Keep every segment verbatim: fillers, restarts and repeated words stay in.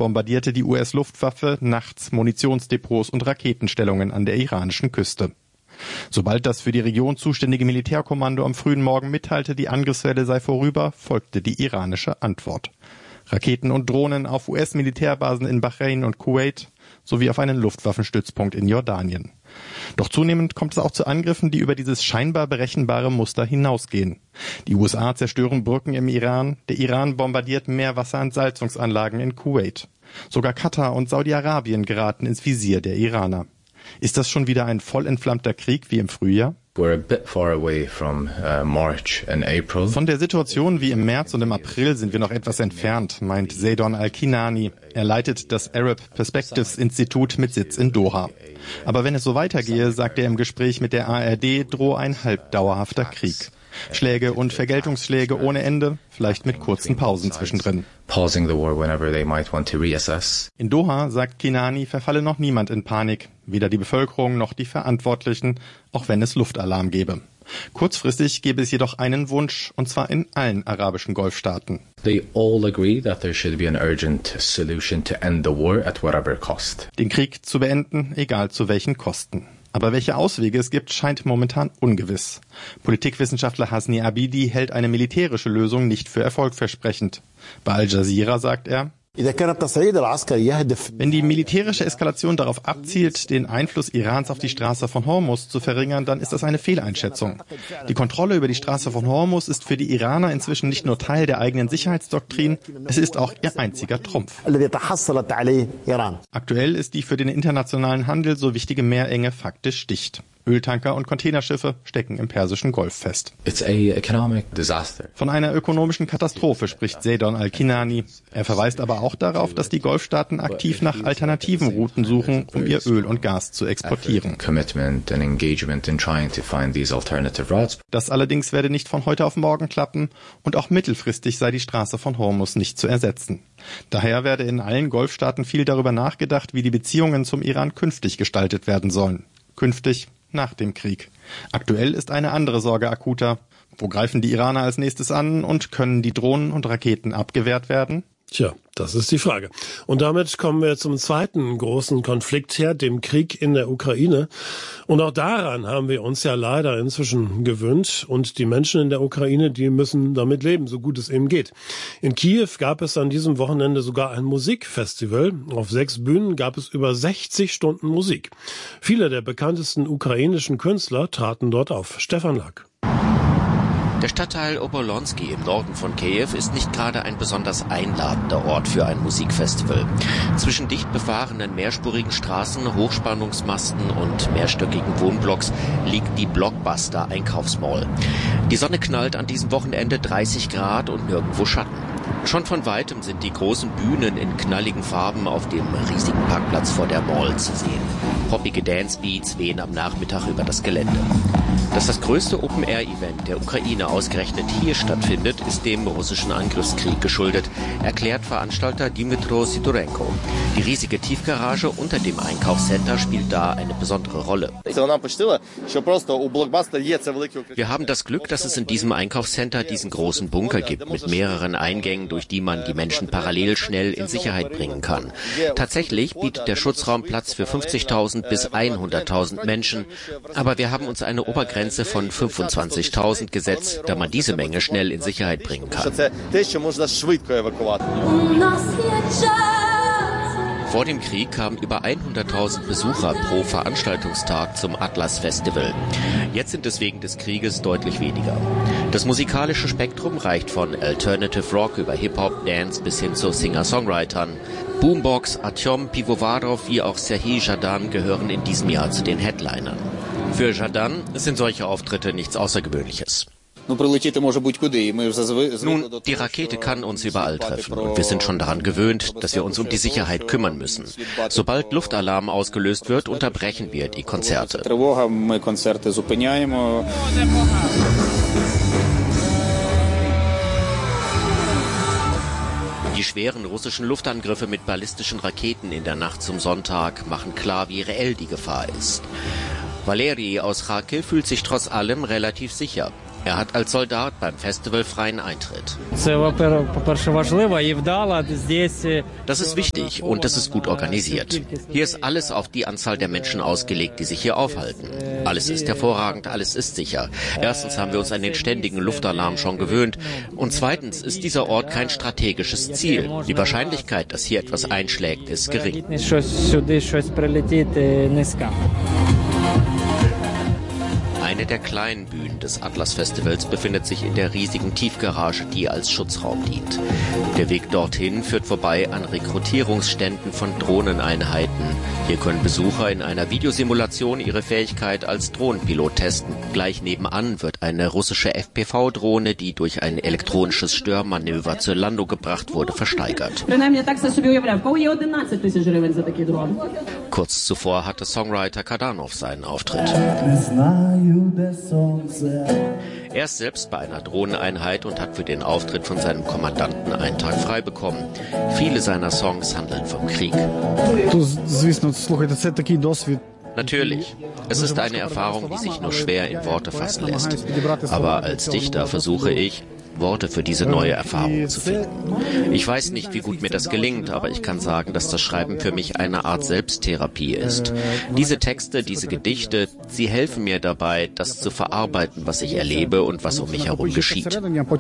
bombardierte die U S-Luftwaffe nachts Munitionsdepots und Raketenstellungen an der iranischen Küste. Sobald das für die Region zuständige Militärkommando am frühen Morgen mitteilte, die Angriffswelle sei vorüber, folgte die iranische Antwort. Raketen und Drohnen auf U S-Militärbasen in Bahrain und Kuwait sowie auf einen Luftwaffenstützpunkt in Jordanien. Doch zunehmend kommt es auch zu Angriffen, die über dieses scheinbar berechenbare Muster hinausgehen. Die U S A zerstören Brücken im Iran, der Iran bombardiert Meerwasserentsalzungsanlagen in Kuwait. Sogar Katar und Saudi-Arabien geraten ins Visier der Iraner. Ist das schon wieder ein voll entflammter Krieg wie im Frühjahr? We're a bit far away from uh, March and April. Von der Situation wie im März und im April sind wir noch etwas entfernt, meint Zeidon Al-Kinani. Er leitet das Arab Perspectives Institut mit Sitz in Doha. Aber wenn es so weitergehe, sagt er im Gespräch mit der A R D, drohe ein halbdauerhafter Krieg. Schläge und Vergeltungsschläge ohne Ende, vielleicht mit kurzen Pausen zwischendrin. Pausing the war whenever they might want to reassess. In Doha, sagt Kinani, verfalle noch niemand in Panik, weder die Bevölkerung noch die Verantwortlichen, auch wenn es Luftalarm gebe. Kurzfristig gäbe es jedoch einen Wunsch, und zwar in allen arabischen Golfstaaten. They all agree that there should be an urgent solution to end the war at whatever cost. Den Krieg zu beenden, egal zu welchen Kosten. Aber welche Auswege es gibt, scheint momentan ungewiss. Politikwissenschaftler Hasni Abidi hält eine militärische Lösung nicht für erfolgversprechend. Bei Al Jazeera sagt er: Wenn die militärische Eskalation darauf abzielt, den Einfluss Irans auf die Straße von Hormuz zu verringern, dann ist das eine Fehleinschätzung. Die Kontrolle über die Straße von Hormuz ist für die Iraner inzwischen nicht nur Teil der eigenen Sicherheitsdoktrin, es ist auch ihr einziger Trumpf. Aktuell ist die für den internationalen Handel so wichtige Meerenge faktisch dicht. Öltanker und Containerschiffe stecken im Persischen Golf fest. It's a economic disaster. Von einer ökonomischen Katastrophe spricht Zeidon Al-Kinani. Er verweist aber auch darauf, dass die Golfstaaten aktiv nach alternativen Routen suchen, um ihr Öl und Gas zu exportieren. Das allerdings werde nicht von heute auf morgen klappen und auch mittelfristig sei die Straße von Hormuz nicht zu ersetzen. Daher werde in allen Golfstaaten viel darüber nachgedacht, wie die Beziehungen zum Iran künftig gestaltet werden sollen. Künftig nach dem Krieg. Aktuell ist eine andere Sorge akuter. Wo greifen die Iraner als nächstes an und können die Drohnen und Raketen abgewehrt werden? Tja, das ist die Frage. Und damit kommen wir zum zweiten großen Konflikt her, dem Krieg in der Ukraine. Und auch daran haben wir uns ja leider inzwischen gewöhnt. Und die Menschen in der Ukraine, die müssen damit leben, so gut es eben geht. In Kiew gab es an diesem Wochenende sogar ein Musikfestival. Auf sechs Bühnen gab es über sechzig Stunden Musik. Viele der bekanntesten ukrainischen Künstler traten dort auf. Stefan Lack. Der Stadtteil Obolonsky im Norden von Kiew ist nicht gerade ein besonders einladender Ort für ein Musikfestival. Zwischen dicht befahrenen mehrspurigen Straßen, Hochspannungsmasten und mehrstöckigen Wohnblocks liegt die Blockbuster-Einkaufsmall. Die Sonne knallt an diesem Wochenende dreißig Grad und nirgendwo Schatten. Schon von Weitem sind die großen Bühnen in knalligen Farben auf dem riesigen Parkplatz vor der Mall zu sehen. Poppige Dancebeats wehen am Nachmittag über das Gelände. Dass das größte Open-Air-Event der Ukraine ausgerechnet hier stattfindet, ist dem russischen Angriffskrieg geschuldet, erklärt Veranstalter Dmytro Sidorenko. Die riesige Tiefgarage unter dem Einkaufscenter spielt da eine besondere Rolle. Wir haben das Glück, dass es in diesem Einkaufscenter diesen großen Bunker gibt mit mehreren Eingängen, durch die man die Menschen parallel schnell in Sicherheit bringen kann. Tatsächlich bietet der Schutzraum Platz für fünfzigtausend bis hunderttausend Menschen, aber wir haben uns eine Obergrenze von fünfundzwanzigtausend gesetzt, da man diese Menge schnell in Sicherheit bringen kann. Vor dem Krieg kamen über hunderttausend Besucher pro Veranstaltungstag zum Atlas Festival. Jetzt sind es wegen des Krieges deutlich weniger. Das musikalische Spektrum reicht von Alternative Rock über Hip-Hop, Dance bis hin zu Singer-Songwritern. Boombox, Artyom Pivovarov wie auch Serhij Zhadan gehören in diesem Jahr zu den Headlinern. Für Zhadan sind solche Auftritte nichts Außergewöhnliches. Nun, die Rakete kann uns überall treffen und wir sind schon daran gewöhnt, dass wir uns um die Sicherheit kümmern müssen. Sobald Luftalarm ausgelöst wird, unterbrechen wir die Konzerte. Die schweren russischen Luftangriffe mit ballistischen Raketen in der Nacht zum Sonntag machen klar, wie reell die Gefahr ist. Valeri aus Kharkiv fühlt sich trotz allem relativ sicher. Er hat als Soldat beim Festival freien Eintritt. Das ist wichtig und es ist gut organisiert. Hier ist alles auf die Anzahl der Menschen ausgelegt, die sich hier aufhalten. Alles ist hervorragend, alles ist sicher. Erstens haben wir uns an den ständigen Luftalarm schon gewöhnt und zweitens ist dieser Ort kein strategisches Ziel. Die Wahrscheinlichkeit, dass hier etwas einschlägt, ist gering. Eine der kleinen Bühnen des Atlas-Festivals befindet sich in der riesigen Tiefgarage, die als Schutzraum dient. Der Weg dorthin führt vorbei an Rekrutierungsständen von Drohneneinheiten. Hier können Besucher in einer Videosimulation ihre Fähigkeit als Drohnenpilot testen. Gleich nebenan wird eine russische F P V-Drohne, die durch ein elektronisches Störmanöver zur Landung gebracht wurde, versteigert. Kurz zuvor hatte Songwriter Kadanov seinen Auftritt. Er ist selbst bei einer Drohneneinheit und hat für den Auftritt von seinem Kommandanten einen Tag frei bekommen. Viele seiner Songs handeln vom Krieg. Natürlich. Es ist eine Erfahrung, die sich nur schwer in Worte fassen lässt. Aber als Dichter versuche ich, Worte für diese neue Erfahrung zu finden. Ich weiß nicht, wie gut mir das gelingt, aber ich kann sagen, dass das Schreiben für mich eine Art Selbsttherapie ist. Diese Texte, diese Gedichte, sie helfen mir dabei, das zu verarbeiten, was ich erlebe und was um mich herum geschieht.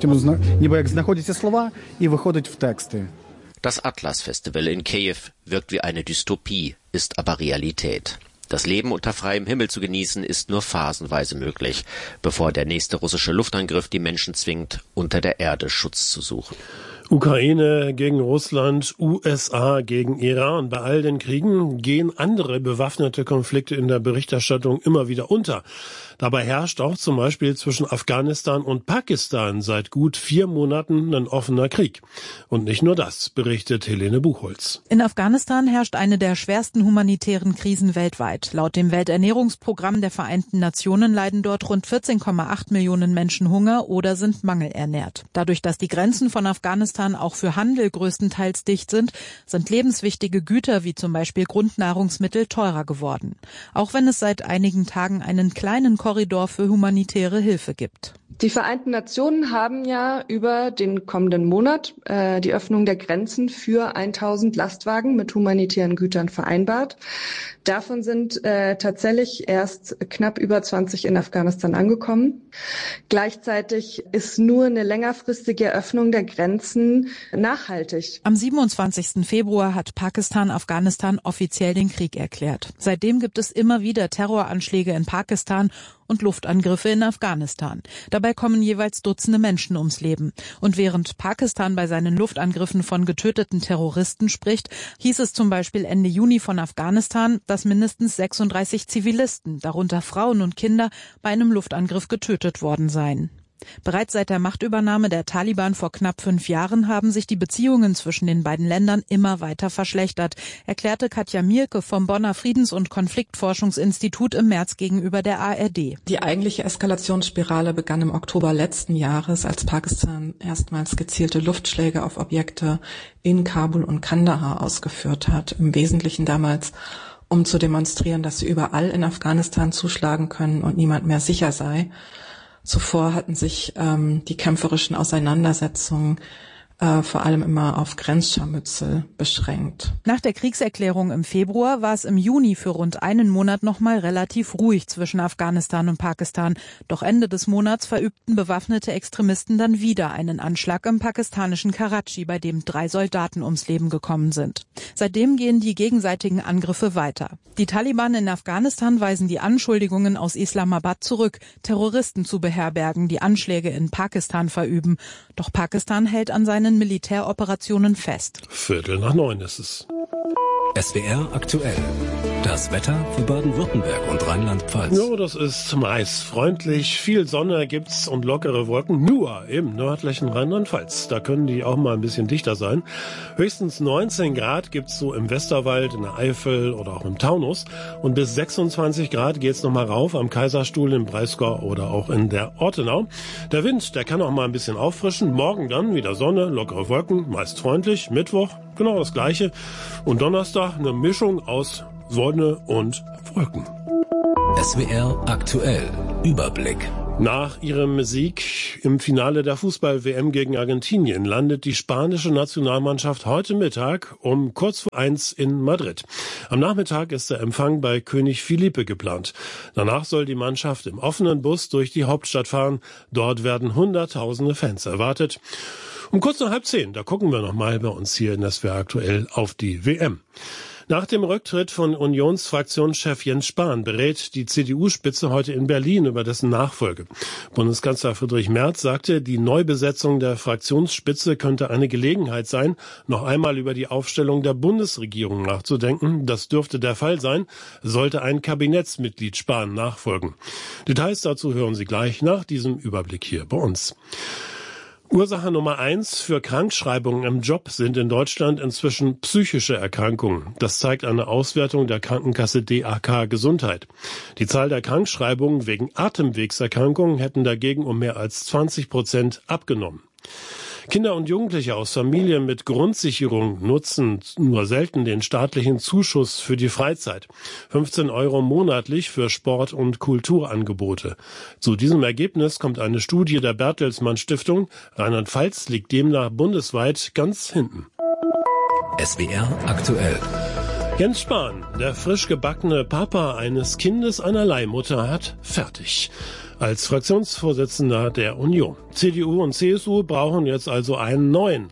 Das Atlas-Festival in Kiew wirkt wie eine Dystopie, ist aber Realität. Das Leben unter freiem Himmel zu genießen, ist nur phasenweise möglich, bevor der nächste russische Luftangriff die Menschen zwingt, unter der Erde Schutz zu suchen. Ukraine gegen Russland, U S A gegen Iran. Bei all den Kriegen gehen andere bewaffnete Konflikte in der Berichterstattung immer wieder unter. Dabei herrscht auch zum Beispiel zwischen Afghanistan und Pakistan seit gut vier Monaten ein offener Krieg. Und nicht nur das, berichtet Helene Buchholz. In Afghanistan herrscht eine der schwersten humanitären Krisen weltweit. Laut dem Welternährungsprogramm der Vereinten Nationen leiden dort rund vierzehn Komma acht Millionen Menschen Hunger oder sind mangelernährt. Dadurch, dass die Grenzen von Afghanistan auch für Handel größtenteils dicht sind, sind lebenswichtige Güter wie zum Beispiel Grundnahrungsmittel teurer geworden. Auch wenn es seit einigen Tagen einen kleinen Korridor für humanitäre Hilfe gibt. Die Vereinten Nationen haben ja über den kommenden Monat äh, die Öffnung der Grenzen für tausend Lastwagen mit humanitären Gütern vereinbart. Davon sind äh, tatsächlich erst knapp über zwanzig in Afghanistan angekommen. Gleichzeitig ist nur eine längerfristige Öffnung der Grenzen nachhaltig. Am siebenundzwanzigsten Februar hat Pakistan Afghanistan offiziell den Krieg erklärt. Seitdem gibt es immer wieder Terroranschläge in Pakistan und Luftangriffe in Afghanistan. Dabei kommen jeweils Dutzende Menschen ums Leben. Und während Pakistan bei seinen Luftangriffen von getöteten Terroristen spricht, hieß es zum Beispiel Ende Juni von Afghanistan, dass mindestens sechsunddreißig Zivilisten, darunter Frauen und Kinder, bei einem Luftangriff getötet worden seien. Bereits seit der Machtübernahme der Taliban vor knapp fünf Jahren haben sich die Beziehungen zwischen den beiden Ländern immer weiter verschlechtert, erklärte Katja Mierke vom Bonner Friedens- und Konfliktforschungsinstitut im März gegenüber der A R D. Die eigentliche Eskalationsspirale begann im Oktober letzten Jahres, als Pakistan erstmals gezielte Luftschläge auf Objekte in Kabul und Kandahar ausgeführt hat. Im Wesentlichen damals, um zu demonstrieren, dass sie überall in Afghanistan zuschlagen können und niemand mehr sicher sei. Zuvor hatten sich ähm, die kämpferischen Auseinandersetzungen äh, vor allem immer auf Grenzscharmützel beschränkt. Nach der Kriegserklärung im Februar war es im Juni für rund einen Monat noch mal relativ ruhig zwischen Afghanistan und Pakistan. Doch Ende des Monats verübten bewaffnete Extremisten dann wieder einen Anschlag im pakistanischen Karachi, bei dem drei Soldaten ums Leben gekommen sind. Seitdem gehen die gegenseitigen Angriffe weiter. Die Taliban in Afghanistan weisen die Anschuldigungen aus Islamabad zurück, Terroristen zu beherbergen, die Anschläge in Pakistan verüben. Doch Pakistan hält an seinen Militäroperationen fest. Viertel nach neun ist es. S W R aktuell. Das Wetter für Baden-Württemberg und Rheinland-Pfalz. Ja, das ist meist freundlich. Viel Sonne gibt's und lockere Wolken nur im nördlichen Rheinland-Pfalz. Da können die auch mal ein bisschen dichter sein. Höchstens neunzehn Grad gibt's so im Westerwald, in der Eifel oder auch im Taunus. Und bis sechsundzwanzig Grad geht's noch mal rauf am Kaiserstuhl, im Breisgau oder auch in der Ortenau. Der Wind, der kann auch mal ein bisschen auffrischen. Morgen dann wieder Sonne, lockere Wolken, meist freundlich. Mittwoch genau das Gleiche. Und Donnerstag eine Mischung aus Sonne und Wolken. S W R aktuell. Überblick. Nach ihrem Sieg im Finale der Fußball-W M gegen Argentinien landet die spanische Nationalmannschaft heute Mittag um kurz vor eins in Madrid. Am Nachmittag ist der Empfang bei König Felipe geplant. Danach soll die Mannschaft im offenen Bus durch die Hauptstadt fahren. Dort werden Hunderttausende Fans erwartet. Um kurz nach halb zehn, da gucken wir nochmal bei uns hier in S W R aktuell auf die W M. Nach dem Rücktritt von Unionsfraktionschef Jens Spahn berät die C D U-Spitze heute in Berlin über dessen Nachfolge. Bundeskanzler Friedrich Merz sagte, die Neubesetzung der Fraktionsspitze könnte eine Gelegenheit sein, noch einmal über die Aufstellung der Bundesregierung nachzudenken. Das dürfte der Fall sein, sollte ein Kabinettsmitglied Spahn nachfolgen. Details dazu hören Sie gleich nach diesem Überblick hier bei uns. Ursache Nummer eins für Krankschreibungen im Job sind in Deutschland inzwischen psychische Erkrankungen. Das zeigt eine Auswertung der Krankenkasse D A K Gesundheit. Die Zahl der Krankschreibungen wegen Atemwegserkrankungen hätten dagegen um mehr als zwanzig Prozent abgenommen. Kinder und Jugendliche aus Familien mit Grundsicherung nutzen nur selten den staatlichen Zuschuss für die Freizeit. fünfzehn Euro monatlich für Sport- und Kulturangebote. Zu diesem Ergebnis kommt eine Studie der Bertelsmann Stiftung. Rheinland-Pfalz liegt demnach bundesweit ganz hinten. S W R aktuell. Jens Spahn, der frisch gebackene Papa eines Kindes einer Leihmutter, hat fertig. Als Fraktionsvorsitzender der Union. C D U und C S U brauchen jetzt also einen neuen.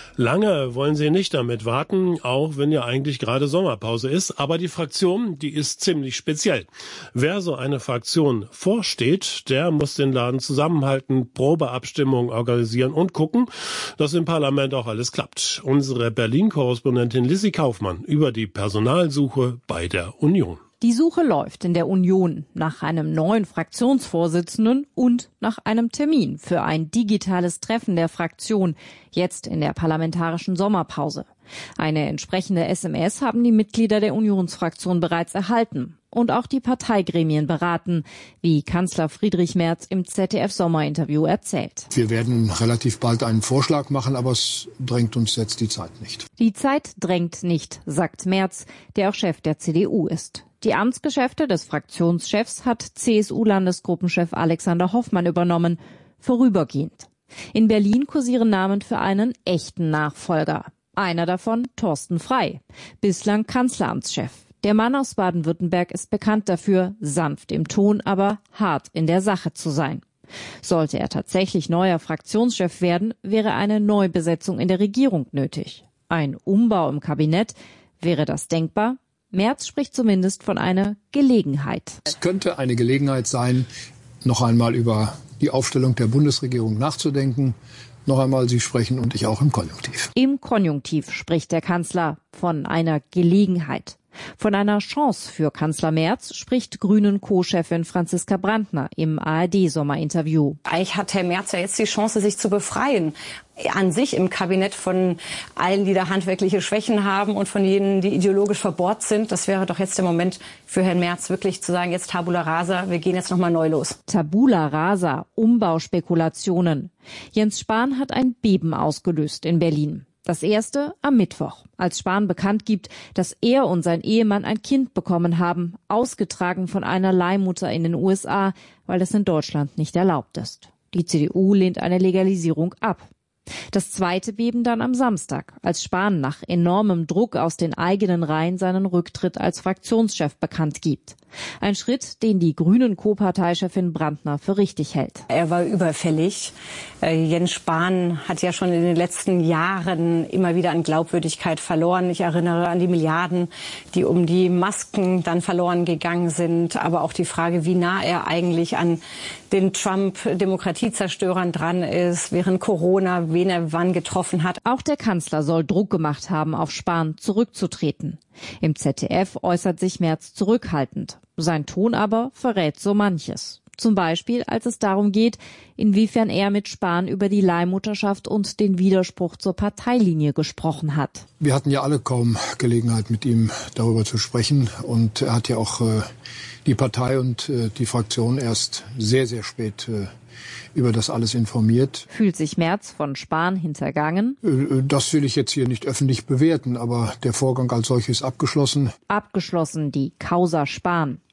Lange wollen sie nicht damit warten, auch wenn ja eigentlich gerade Sommerpause ist. Aber die Fraktion, die ist ziemlich speziell. Wer so eine Fraktion vorsteht, der muss den Laden zusammenhalten, Probeabstimmungen organisieren und gucken, dass im Parlament auch alles klappt. Unsere Berlin-Korrespondentin Lissy Kaufmann über die Personalsuche bei der Union. Die Suche läuft in der Union nach einem neuen Fraktionsvorsitzenden und nach einem Termin für ein digitales Treffen der Fraktion, jetzt in der parlamentarischen Sommerpause. Eine entsprechende S M S haben die Mitglieder der Unionsfraktion bereits erhalten und auch die Parteigremien beraten, wie Kanzler Friedrich Merz im Z D F-Sommerinterview erzählt. Wir werden relativ bald einen Vorschlag machen, aber es drängt uns jetzt die Zeit nicht. Die Zeit drängt nicht, sagt Merz, der auch Chef der C D U ist. Die Amtsgeschäfte des Fraktionschefs hat C S U-Landesgruppenchef Alexander Hoffmann übernommen, vorübergehend. In Berlin kursieren Namen für einen echten Nachfolger. Einer davon Thorsten Frey, bislang Kanzleramtschef. Der Mann aus Baden-Württemberg ist bekannt dafür, sanft im Ton, aber hart in der Sache zu sein. Sollte er tatsächlich neuer Fraktionschef werden, wäre eine Neubesetzung in der Regierung nötig. Ein Umbau im Kabinett, wäre das denkbar? Merz spricht zumindest von einer Gelegenheit. Es könnte eine Gelegenheit sein, noch einmal über die Aufstellung der Bundesregierung nachzudenken. Noch einmal, Sie sprechen und ich auch im Konjunktiv. Im Konjunktiv spricht der Kanzler von einer Gelegenheit. Von einer Chance für Kanzler Merz spricht Grünen-Co-Chefin Franziska Brandner im A R D-Sommerinterview. Eigentlich hat Herr Merz ja jetzt die Chance, sich zu befreien. An sich im Kabinett von allen, die da handwerkliche Schwächen haben und von jenen, die ideologisch verbohrt sind. Das wäre doch jetzt der Moment für Herrn Merz, wirklich zu sagen, jetzt Tabula Rasa, wir gehen jetzt nochmal neu los. Tabula Rasa, Umbauspekulationen. Jens Spahn hat ein Beben ausgelöst in Berlin. Das erste am Mittwoch, als Spahn bekannt gibt, dass er und sein Ehemann ein Kind bekommen haben, ausgetragen von einer Leihmutter in den U S A, weil es in Deutschland nicht erlaubt ist. Die C D U lehnt eine Legalisierung ab. Das zweite Beben dann am Samstag, als Spahn nach enormem Druck aus den eigenen Reihen seinen Rücktritt als Fraktionschef bekannt gibt. Ein Schritt, den die Grünen-Co-Parteichefin Brandner für richtig hält. Er war überfällig. Äh, Jens Spahn hat ja schon in den letzten Jahren immer wieder an Glaubwürdigkeit verloren. Ich erinnere an die Milliarden, die um die Masken dann verloren gegangen sind. Aber auch die Frage, wie nah er eigentlich an den Trump-Demokratiezerstörern dran ist, während Corona, wen er wann getroffen hat. Auch der Kanzler soll Druck gemacht haben, auf Spahn zurückzutreten. Im Z D F äußert sich Merz zurückhaltend. Sein Ton aber verrät so manches. Zum Beispiel, als es darum geht, inwiefern er mit Spahn über die Leihmutterschaft und den Widerspruch zur Parteilinie gesprochen hat. Wir hatten ja alle kaum Gelegenheit, mit ihm darüber zu sprechen. Und er hat ja auch äh, die Partei und äh, die Fraktion erst sehr, sehr spät äh, über das alles informiert. Fühlt sich Merz von Spahn hintergangen? Äh, das will ich jetzt hier nicht öffentlich bewerten, aber der Vorgang als solches ist abgeschlossen. Abgeschlossen, die Causa Spahn.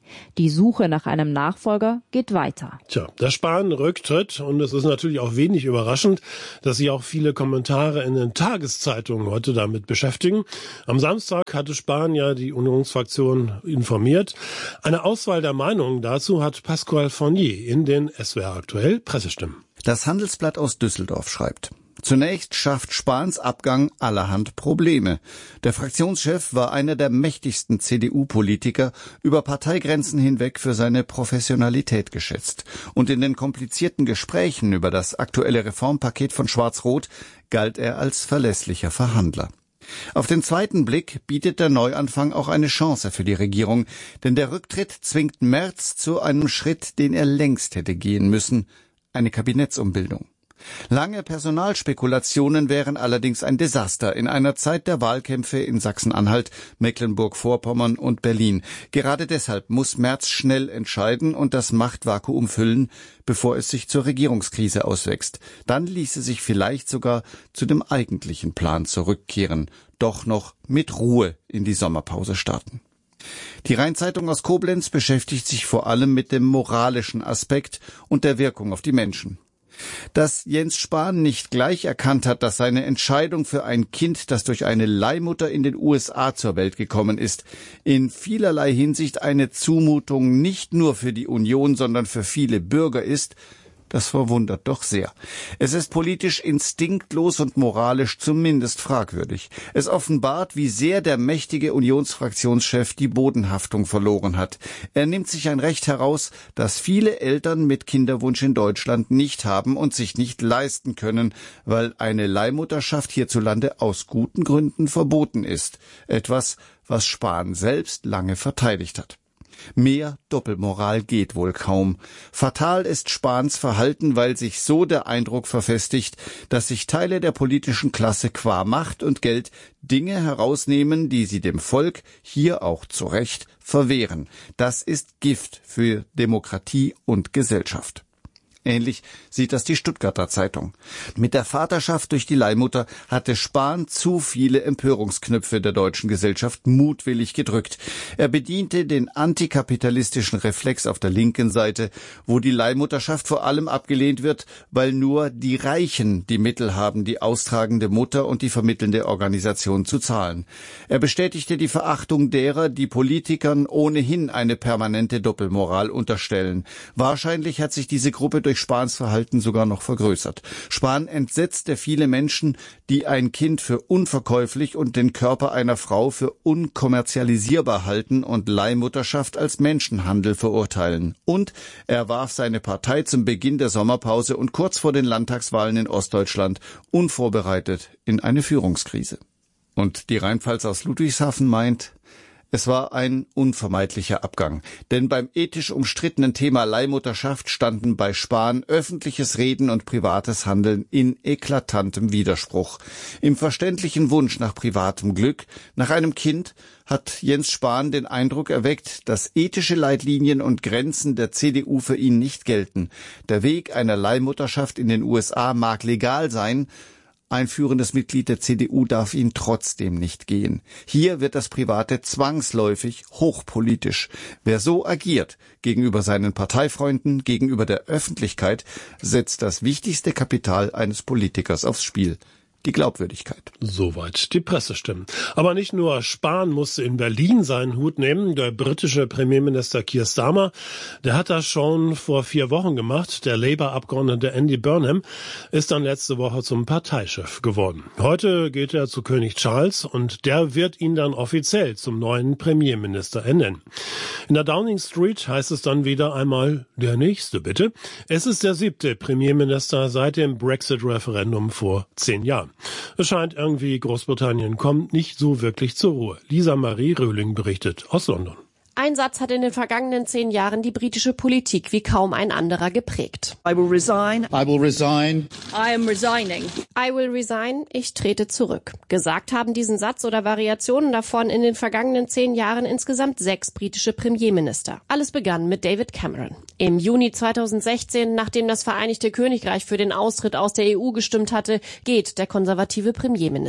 Die Suche nach einem Nachfolger geht weiter. Tja, der Spahn-Rücktritt, und es ist natürlich auch wenig überraschend, dass sich auch viele Kommentare in den Tageszeitungen heute damit beschäftigen. Am Samstag hatte Spahn ja die Unionsfraktion informiert. Eine Auswahl der Meinungen dazu hat Pascal Fournier in den S W R aktuell Pressestimmen. Das Handelsblatt aus Düsseldorf schreibt: Zunächst schafft Spahns Abgang allerhand Probleme. Der Fraktionschef war einer der mächtigsten C D U-Politiker, über Parteigrenzen hinweg für seine Professionalität geschätzt. Und in den komplizierten Gesprächen über das aktuelle Reformpaket von Schwarz-Rot galt er als verlässlicher Verhandler. Auf den zweiten Blick bietet der Neuanfang auch eine Chance für die Regierung, denn der Rücktritt zwingt Merz zu einem Schritt, den er längst hätte gehen müssen: eine Kabinettsumbildung. Lange Personalspekulationen wären allerdings ein Desaster in einer Zeit der Wahlkämpfe in Sachsen-Anhalt, Mecklenburg-Vorpommern und Berlin. Gerade deshalb muss Merz schnell entscheiden und das Machtvakuum füllen, bevor es sich zur Regierungskrise auswächst. Dann ließe sich vielleicht sogar zu dem eigentlichen Plan zurückkehren, doch noch mit Ruhe in die Sommerpause starten. Die Rhein-Zeitung aus Koblenz beschäftigt sich vor allem mit dem moralischen Aspekt und der Wirkung auf die Menschen. Dass Jens Spahn nicht gleich erkannt hat, dass seine Entscheidung für ein Kind, das durch eine Leihmutter in den U S A zur Welt gekommen ist, in vielerlei Hinsicht eine Zumutung nicht nur für die Union, sondern für viele Bürger ist, das verwundert doch sehr. Es ist politisch instinktlos und moralisch zumindest fragwürdig. Es offenbart, wie sehr der mächtige Unionsfraktionschef die Bodenhaftung verloren hat. Er nimmt sich ein Recht heraus, das viele Eltern mit Kinderwunsch in Deutschland nicht haben und sich nicht leisten können, weil eine Leihmutterschaft hierzulande aus guten Gründen verboten ist. Etwas, was Spahn selbst lange verteidigt hat. Mehr Doppelmoral geht wohl kaum. Fatal ist Spahns Verhalten, weil sich so der Eindruck verfestigt, dass sich Teile der politischen Klasse qua Macht und Geld Dinge herausnehmen, die sie dem Volk, hier auch zu Recht, verwehren. Das ist Gift für Demokratie und Gesellschaft. Ähnlich sieht das die Stuttgarter Zeitung. Mit der Vaterschaft durch die Leihmutter hatte Spahn zu viele Empörungsknöpfe der deutschen Gesellschaft mutwillig gedrückt. Er bediente den antikapitalistischen Reflex auf der linken Seite, wo die Leihmutterschaft vor allem abgelehnt wird, weil nur die Reichen die Mittel haben, die austragende Mutter und die vermittelnde Organisation zu zahlen. Er bestätigte die Verachtung derer, die Politikern ohnehin eine permanente Doppelmoral unterstellen. Wahrscheinlich hat sich diese Gruppe durch durch Spahns Verhalten sogar noch vergrößert. Spahn entsetzte viele Menschen, die ein Kind für unverkäuflich und den Körper einer Frau für unkommerzialisierbar halten und Leihmutterschaft als Menschenhandel verurteilen. Und er warf seine Partei zum Beginn der Sommerpause und kurz vor den Landtagswahlen in Ostdeutschland unvorbereitet in eine Führungskrise. Und die Rheinpfalz aus Ludwigshafen meint: Es war ein unvermeidlicher Abgang, denn beim ethisch umstrittenen Thema Leihmutterschaft standen bei Spahn öffentliches Reden und privates Handeln in eklatantem Widerspruch. Im verständlichen Wunsch nach privatem Glück, nach einem Kind, hat Jens Spahn den Eindruck erweckt, dass ethische Leitlinien und Grenzen der C D U für ihn nicht gelten. Der Weg einer Leihmutterschaft in den U S A mag legal sein, ein führendes Mitglied der C D U darf ihn trotzdem nicht gehen. Hier wird das Private zwangsläufig hochpolitisch. Wer so agiert gegenüber seinen Parteifreunden, gegenüber der Öffentlichkeit, setzt das wichtigste Kapital eines Politikers aufs Spiel: die Glaubwürdigkeit. Soweit die Pressestimmen. Aber nicht nur Spahn musste in Berlin seinen Hut nehmen. Der britische Premierminister Keir Starmer, der hat das schon vor vier Wochen gemacht. Der Labour-Abgeordnete Andy Burnham ist dann letzte Woche zum Parteichef geworden. Heute geht er zu König Charles und der wird ihn dann offiziell zum neuen Premierminister ernennen. In der Downing Street heißt es dann wieder einmal: Der nächste bitte. Es ist der siebte Premierminister seit dem Brexit-Referendum vor zehn Jahren. Es scheint irgendwie, Großbritannien kommt nicht so wirklich zur Ruhe. Lisa Marie Röhling berichtet aus London. Ein Satz hat in den vergangenen zehn Jahren die britische Politik wie kaum ein anderer geprägt. I will resign. I will resign. I am resigning. I will resign. Ich trete zurück. Gesagt haben diesen Satz oder Variationen davon in den vergangenen zehn Jahren insgesamt sechs britische Premierminister. Alles begann mit David Cameron. Im Juni zweitausendsechzehn, nachdem das Vereinigte Königreich für den Austritt aus der E U gestimmt hatte, geht der konservative Premierminister.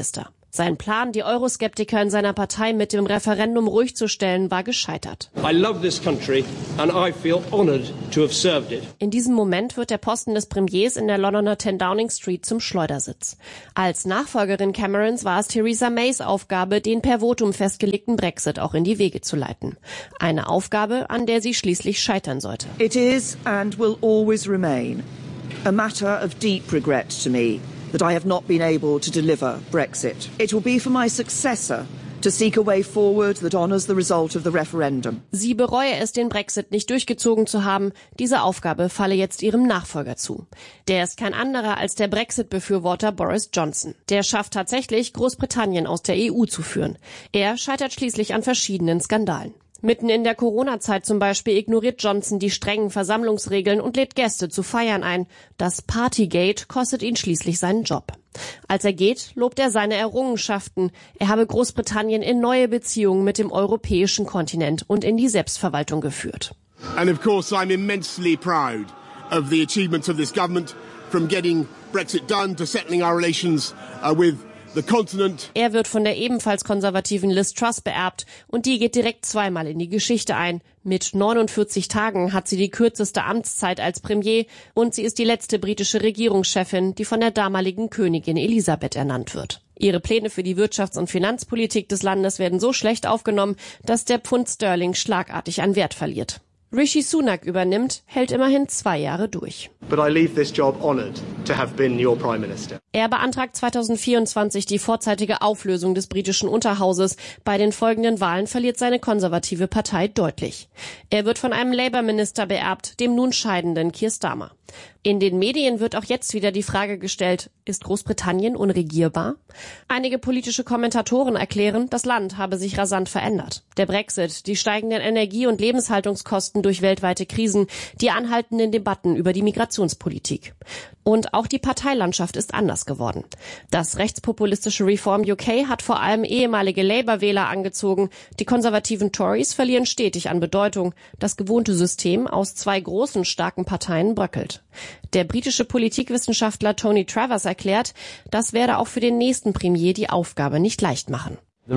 Sein Plan, die Euroskeptiker in seiner Partei mit dem Referendum ruhig zu stellen, war gescheitert. I love this country and I feel honored to have served it. In diesem Moment wird der Posten des Premiers in der Londoner zehn Downing Street zum Schleudersitz. Als Nachfolgerin Camerons war es Theresa Mays Aufgabe, den per Votum festgelegten Brexit auch in die Wege zu leiten. Eine Aufgabe, an der sie schließlich scheitern sollte. It is and will always remain a matter of deep regret to me that I have not been able to deliver Brexit. It will be for my successor to seek a way forward that honours the result of the referendum. Sie bereue es, den Brexit nicht durchgezogen zu haben. Diese Aufgabe falle jetzt ihrem Nachfolger zu. Der ist kein anderer als der Brexit-Befürworter Boris Johnson. Der schafft tatsächlich, Großbritannien aus der E U zu führen. Er scheitert schließlich an verschiedenen Skandalen. Mitten in der Corona-Zeit zum Beispiel ignoriert Johnson die strengen Versammlungsregeln und lädt Gäste zu Feiern ein. Das Partygate kostet ihn schließlich seinen Job. Als er geht, lobt er seine Errungenschaften. Er habe Großbritannien in neue Beziehungen mit dem europäischen Kontinent und in die Selbstverwaltung geführt. And of course I'm immensely proud of the achievements of this government, from getting Brexit done to settling our relations uh, with the continent. Er wird von der ebenfalls konservativen Liz Truss beerbt und die geht direkt zweimal in die Geschichte ein. Mit neunundvierzig Tagen hat sie die kürzeste Amtszeit als Premier und sie ist die letzte britische Regierungschefin, die von der damaligen Königin Elisabeth ernannt wird. Ihre Pläne für die Wirtschafts- und Finanzpolitik des Landes werden so schlecht aufgenommen, dass der Pfund Sterling schlagartig an Wert verliert. Rishi Sunak übernimmt, hält immerhin zwei Jahre durch. But I leave this job honored to have been your Prime Minister. Er beantragt zweitausendvierundzwanzig die vorzeitige Auflösung des britischen Unterhauses. Bei den folgenden Wahlen verliert seine konservative Partei deutlich. Er wird von einem Labour-Minister beerbt, dem nun scheidenden Keir Starmer. In den Medien wird auch jetzt wieder die Frage gestellt, ist Großbritannien unregierbar? Einige politische Kommentatoren erklären, das Land habe sich rasant verändert. Der Brexit, die steigenden Energie- und Lebenshaltungskosten durch weltweite Krisen, die anhaltenden Debatten über die Migrationspolitik. Und auch die Parteilandschaft ist anders geworden. Das rechtspopulistische Reform U K hat vor allem ehemalige Labour-Wähler angezogen. Die konservativen Tories verlieren stetig an Bedeutung. Das gewohnte System aus zwei großen, starken Parteien bröckelt. Der britische Politikwissenschaftler Tony Travers erklärt, das werde auch für den nächsten Premier die Aufgabe nicht leicht machen.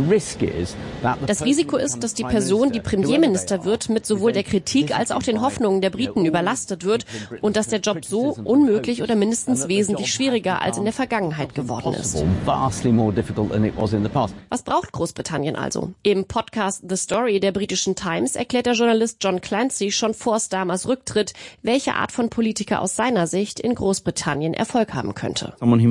Das Risiko ist, dass die Person, die Premierminister wird, mit sowohl der Kritik als auch den Hoffnungen der Briten überlastet wird und dass der Job so unmöglich oder mindestens wesentlich schwieriger als in der Vergangenheit geworden ist. Was braucht Großbritannien also? Im Podcast The Story der britischen Times erklärt der Journalist John Clancy schon vor Starmers Rücktritt, welche Art von Politiker aus seiner Sicht in Großbritannien Erfolg haben könnte.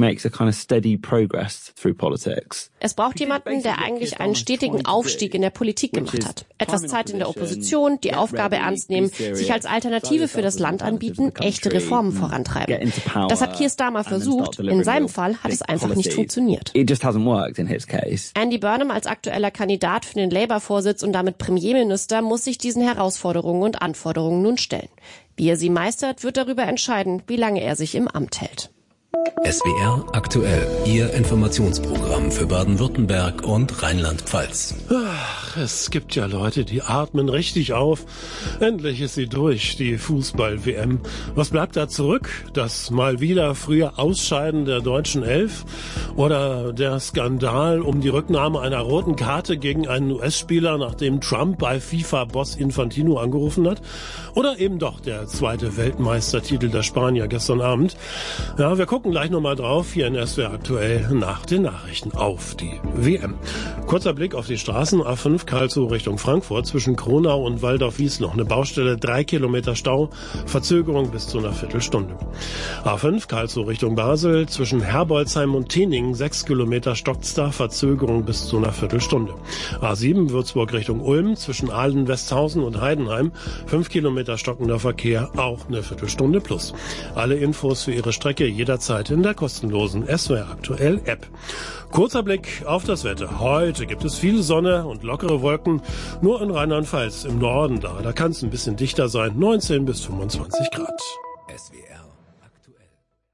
Es braucht jemanden, der eigentlich einen stetigen Aufstieg in der Politik gemacht hat. Etwas Zeit in der Opposition, die Aufgabe ernst nehmen, sich als Alternative für das Land anbieten, echte Reformen vorantreiben. Das hat Keir Starmer versucht. In seinem Fall hat es einfach nicht funktioniert. Andy Burnham als aktueller Kandidat für den Labour-Vorsitz und damit Premierminister muss sich diesen Herausforderungen und Anforderungen nun stellen. Wie er sie meistert, wird darüber entscheiden, wie lange er sich im Amt hält. S W R aktuell, Ihr Informationsprogramm für Baden-Württemberg und Rheinland-Pfalz. Ach, es gibt ja Leute, die atmen richtig auf. Endlich ist sie durch, die Fußball-W M. Was bleibt da zurück? Das mal wieder frühe Ausscheiden der deutschen Elf? Oder der Skandal um die Rücknahme einer roten Karte gegen einen U S-Spieler, nachdem Trump bei FIFA-Boss Infantino angerufen hat? Oder eben doch der zweite Weltmeistertitel der Spanier gestern Abend? Ja, wir gucken gleich nochmal drauf, hier in S W R aktuell nach den Nachrichten auf die W M. Kurzer Blick auf die Straßen, A fünf Karlsruhe Richtung Frankfurt, zwischen Kronau und Waldorf-Wies noch eine Baustelle, drei Kilometer Stau, Verzögerung bis zu einer Viertelstunde. A fünf Karlsruhe Richtung Basel, zwischen Herbolzheim und Teningen, sechs Kilometer stockt's da, Verzögerung bis zu einer Viertelstunde. A sieben Würzburg Richtung Ulm, zwischen Ahlden, Westhausen und Heidenheim, fünf Kilometer stockender Verkehr, auch eine Viertelstunde plus. Alle Infos für Ihre Strecke jederzeit in der kostenlosen S W R aktuell App. Kurzer Blick auf das Wetter. Heute gibt es viel Sonne und lockere Wolken. Nur in Rheinland-Pfalz im Norden da. Da kann es ein bisschen dichter sein. neunzehn bis fünfundzwanzig Grad. S W R aktuell.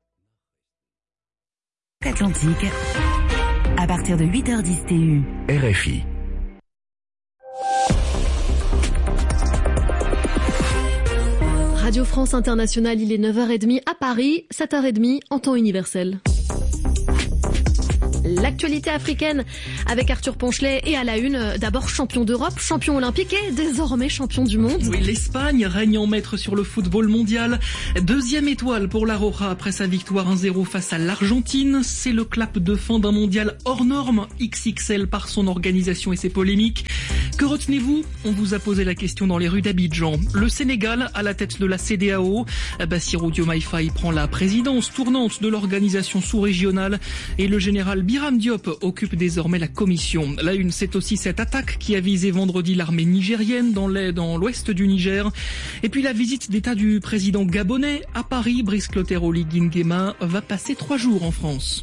Atlantique. À partir de huit heures dix T U. R F I. Radio France Internationale, il est neuf heures trente à Paris, sept heures trente en temps universel. L'actualité africaine avec Arthur Ponchelet et à la une, d'abord champion d'Europe, champion olympique et désormais champion du monde. Oui, l'Espagne règne en maître sur le football mondial. Deuxième étoile pour la Roja après sa victoire un zéro face à l'Argentine. C'est le clap de fin d'un mondial hors norme, X X L par son organisation et ses polémiques. Que retenez-vous? On vous a posé la question dans les rues d'Abidjan. Le Sénégal à la tête de la C E D E A O. Bassirou Diomaye Faye prend la présidence tournante de l'organisation sous-régionale et le général Biram Diop occupe désormais la commission. La une, c'est aussi cette attaque qui a visé vendredi l'armée nigérienne dans l'ouest du Niger. Et puis la visite d'État du président gabonais à Paris. Brice Clotaire Oligui Nguema va passer trois jours en France.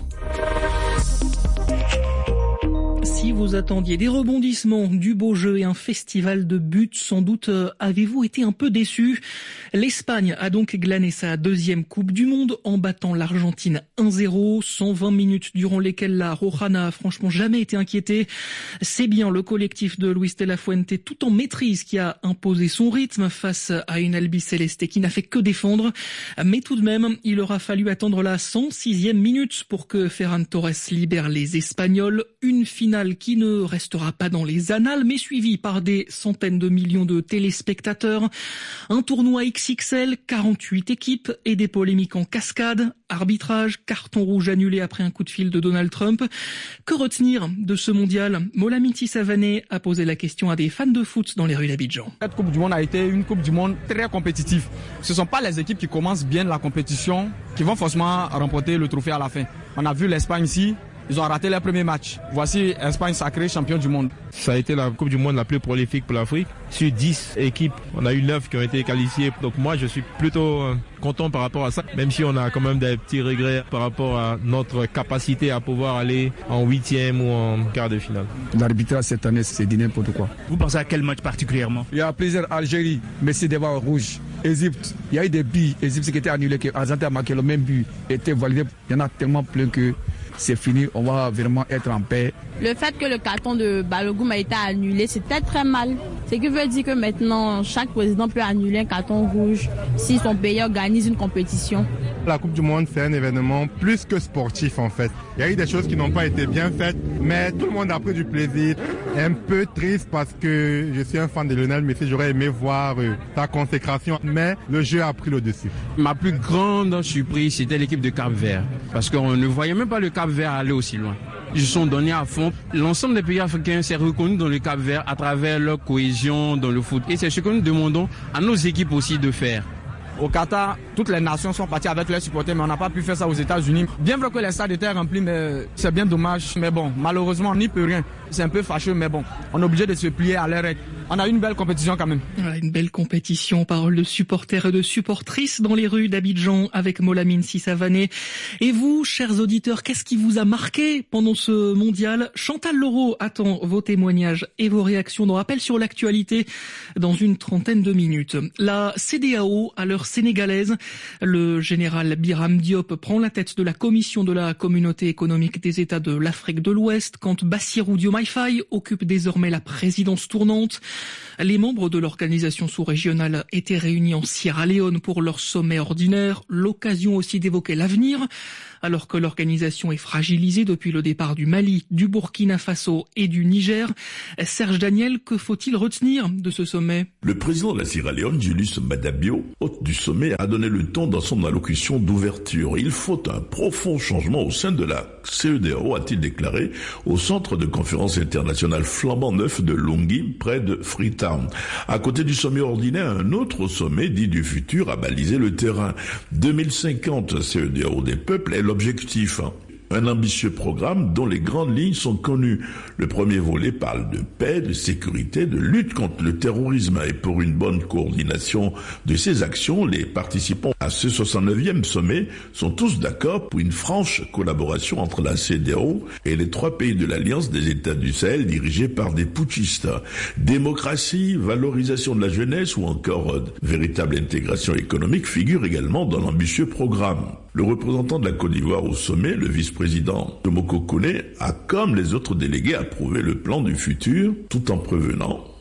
Si vous attendiez des rebondissements, du beau jeu et un festival de buts, sans doute euh, avez-vous été un peu déçus. L'Espagne a donc glané sa deuxième Coupe du Monde en battant l'Argentine un zéro, cent vingt minutes durant lesquelles la Roja n'a franchement jamais été inquiétée. C'est bien le collectif de Luis de la Fuente tout en maîtrise qui a imposé son rythme face à une albiceleste qui n'a fait que défendre. Mais tout de même, il aura fallu attendre la cent sixième minute pour que Ferran Torres libère les Espagnols. Une finale qui ne restera pas dans les annales, mais suivi par des centaines de millions de téléspectateurs. Un tournoi X X L, quarante-huit équipes et des polémiques en cascade. Arbitrage, carton rouge annulé après un coup de fil de Donald Trump. Que retenir de ce mondial? Molamiti Savané a posé la question à des fans de foot dans les rues d'Abidjan. Cette Coupe du Monde a été une Coupe du Monde très compétitive. Ce ne sont pas les équipes qui commencent bien la compétition qui vont forcément remporter le trophée à la fin. On a vu l'Espagne ici. Ils ont raté leur premier match. Voici Espagne sacrée champion du monde. Ça a été la Coupe du Monde la plus prolifique pour l'Afrique. Sur dix équipes, on a eu neuf qui ont été qualifiées. Donc moi, je suis plutôt content par rapport à ça. Même si on a quand même des petits regrets par rapport à notre capacité à pouvoir aller en huitième ou en quart de finale. L'arbitrage cette année, c'est du n'importe quoi. Vous pensez à quel match particulièrement? Il y a plusieurs. Algérie, mais c'est devant rouge. Égypte, il y a eu des buts. Égypte qui était annulé, que Argentine a marqué le même but, était validé. Il y en a tellement plein que c'est fini, on va vraiment être en paix. Le fait que le carton de Balogun a été annulé, c'est peut-être très mal. Ce qui veut dire que maintenant, chaque président peut annuler un carton rouge si son pays organise une compétition. La Coupe du Monde, c'est un événement plus que sportif en fait. Il y a eu des choses qui n'ont pas été bien faites, mais tout le monde a pris du plaisir. Un peu triste parce que je suis un fan de Lionel Messi, j'aurais aimé voir euh, sa consécration, mais le jeu a pris le dessus. Ma plus grande surprise, c'était l'équipe de Cap-Vert, parce qu'on ne voyait même pas le Cap-Vert aller aussi loin. Ils se sont donnés à fond. L'ensemble des pays africains s'est reconnu dans le Cap-Vert à travers leur cohésion dans le foot. Et c'est ce que nous demandons à nos équipes aussi de faire. Au Qatar, toutes les nations sont parties avec leurs supporters, mais on n'a pas pu faire ça aux États-Unis. Bien vrai que les stades étaient remplis, mais c'est bien dommage. Mais bon, malheureusement, on n'y peut rien. C'est un peu fâcheux, mais bon, on est obligé de se plier à leurs règles. On a eu une belle compétition quand même. Voilà, une belle compétition. Parole de supporters et de supportrices dans les rues d'Abidjan avec Molamine Sissavané. Et vous, chers auditeurs, qu'est-ce qui vous a marqué pendant ce mondial? Chantal Leroux attend vos témoignages et vos réactions dans Rappel sur l'actualité dans une trentaine de minutes. La C E D E A O, à l'heure sénégalaise, le général Biram Diop prend la tête de la commission de la communauté économique des États de l'Afrique de l'Ouest quand Bassirou Diomaye Faye occupe désormais la présidence tournante. Les membres de l'organisation sous-régionale étaient réunis en Sierra Leone pour leur sommet ordinaire, l'occasion aussi d'évoquer l'avenir, alors que l'organisation est fragilisée depuis le départ du Mali, du Burkina Faso et du Niger. Serge Daniel, que faut-il retenir de ce sommet? Le président de la Sierra Leone, Julius Madabio, hôte du sommet, a donné le ton dans son allocution d'ouverture. Il faut un profond changement au sein de la C E D E A O, a-t-il déclaré, au centre de conférence internationale flambant neuf de Longhi, près de Freetown. À côté du sommet ordinaire, un autre sommet, dit du futur, a balisé le terrain. deux mille cinquante, C E D E A O des peuples est l'objectif. Un ambitieux programme dont les grandes lignes sont connues. Le premier volet parle de paix, de sécurité, de lutte contre le terrorisme. Et pour une bonne coordination de ces actions, les participants à ce soixante-neuvième sommet sont tous d'accord pour une franche collaboration entre la C E D E A O et les trois pays de l'Alliance des États du Sahel dirigés par des putschistes. Démocratie, valorisation de la jeunesse ou encore euh, véritable intégration économique figurent également dans l'ambitieux programme. Le représentant de la Côte d'Ivoire au sommet, le vice-président Tomoko Kone, a, comme les autres délégués, approuvé le plan du futur, tout en prévenant